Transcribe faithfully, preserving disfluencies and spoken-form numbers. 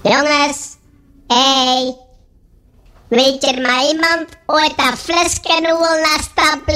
Jongens, hé. Hey. Weet je er maar iemand ooit dat flesje roel naast dat